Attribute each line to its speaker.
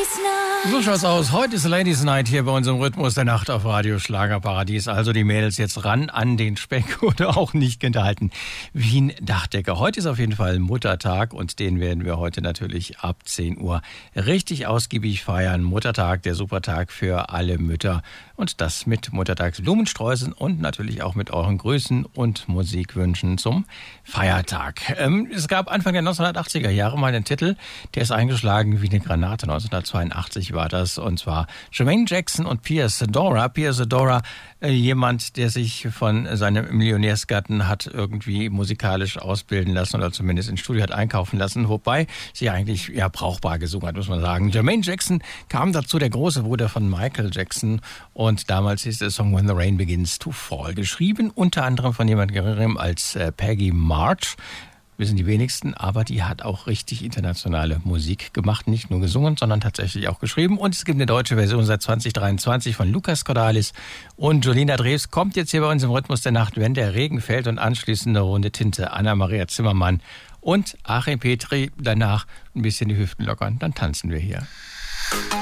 Speaker 1: So schaut's aus. Heute ist Ladies Night hier bei unserem Rhythmus der Nacht auf Radio Schlagerparadies. Also die Mädels jetzt ran an den Speck oder auch nicht gehalten wie ein Dachdecker. Heute ist auf jeden Fall Muttertag und den werden wir heute natürlich ab 10 Uhr richtig ausgiebig feiern. Muttertag, der Supertag für alle Mütter. Und das mit Muttertagsblumensträußen und natürlich auch mit euren Grüßen und Musikwünschen zum Feiertag. Es gab Anfang der 1980er Jahre mal einen Titel, der ist eingeschlagen wie eine Granate. 1982 war das, und zwar Jermaine Jackson und Pia Zadora. Pia Zadora, jemand, der sich von seinem Millionärsgatten hat irgendwie musikalisch ausbilden lassen oder zumindest ins Studio hat einkaufen lassen, wobei sie eigentlich ja brauchbar gesungen hat, muss man sagen. Jermaine Jackson kam dazu, der große Bruder von Michael Jackson, und damals hieß der Song When the Rain Begins to Fall, geschrieben unter anderem von jemand Geringerem als Peggy March. Wissen die wenigsten, aber die hat auch richtig internationale Musik gemacht. Nicht nur gesungen, sondern tatsächlich auch geschrieben. Und es gibt eine deutsche Version seit 2023 von Lukas Cordalis. Und Jolina Drews kommt jetzt hier bei uns im Rhythmus der Nacht, wenn der Regen fällt, und anschließend eine Runde Tinte. Anna-Maria Zimmermann und Achim Petri. Danach ein bisschen die Hüften lockern, dann tanzen wir hier.